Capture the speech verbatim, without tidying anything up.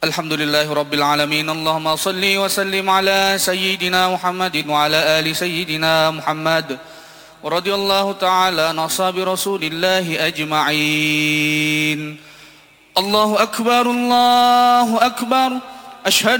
الحمد لله رب العالمين. اللهم صل وسلم على سيدنا محمد وعلى آل سيدنا محمد، ورضي الله تعالى عن أصحاب رسول الله أجمعين. الله أكبر الله أكبر. أشهد